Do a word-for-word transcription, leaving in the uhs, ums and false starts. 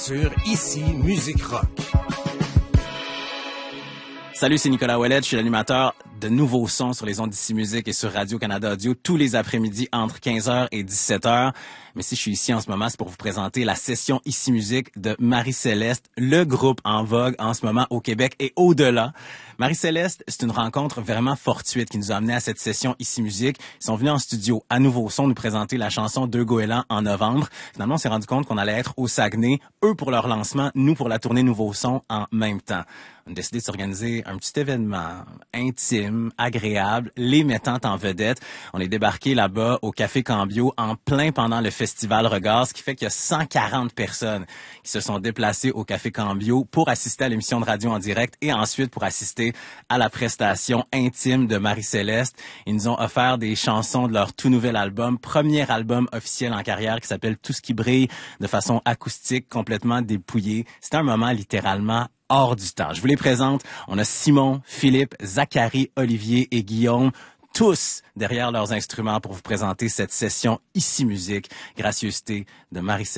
sur Ici Musique Rock. Salut, c'est Nicolas Ouellet, je suis l'animateur de Nouveaux Sons sur les ondes d'Ici Musique et sur Radio-Canada Audio tous les après-midi entre quinze heures et dix-sept heures. Mais si je suis ici en ce moment, c'est pour vous présenter la session Ici Musique de Marie-Céleste, le groupe en vogue en ce moment au Québec et au-delà. Marie-Céleste, c'est une rencontre vraiment fortuite qui nous a amené à cette session Ici Musique. Ils sont venus en studio à Nouveaux Sons nous présenter la chanson Deux goélands en novembre. Finalement, on s'est rendu compte qu'on allait être au Saguenay, eux pour leur lancement, nous pour la tournée Nouveaux Sons en même temps. On a décidé de s'organiser un petit événement intime, agréable, les mettant en vedette. On est débarqué là-bas au Café Cambio en plein pendant le Festival Regard, ce qui fait qu'il y a cent quarante personnes qui se sont déplacées au Café Cambio pour assister à l'émission de radio en direct et ensuite pour assister à la prestation intime de Marie-Céleste. Ils nous ont offert des chansons de leur tout nouvel album, premier album officiel en carrière qui s'appelle Tout ce qui brille, de façon acoustique, complètement dépouillée. C'était un moment littéralement hors du temps. Je vous les présente. On a Simon, Philippe, Zachary, Olivier et Guillaume, tous derrière leurs instruments pour vous présenter cette session Ici Musique, gracieuseté de Marie-Céleste.